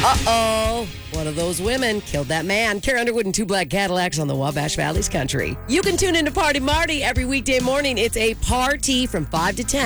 Uh-oh. One of those women killed that man. Carrie Underwood and two black Cadillacs on the Wabash Valley's country. You can tune into Party Marty every weekday morning. It's a party from 5 to 10.